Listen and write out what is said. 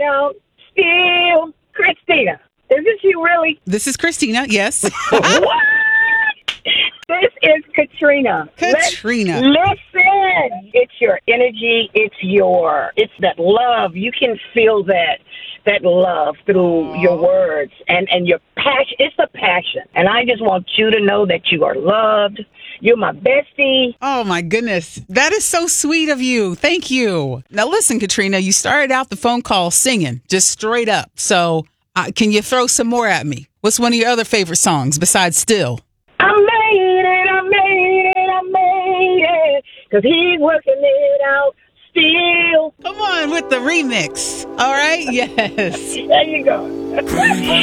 out still. Christina, is this you really? This is Christina, yes. What? This is Katrina. Katrina. Listen, it's your energy. It's that love. You can feel that love through your words and your passion. It's a passion. And I just want you to know that you are loved. You're my bestie. Oh, my goodness. That is so sweet of you. Thank you. Now, listen, Katrina, you started out the phone call singing, just straight up. So can you throw some more at me? What's one of your other favorite songs besides Still? I made it, 'cause he's working it out still. Come on with the remix. All right? Yes. There you go.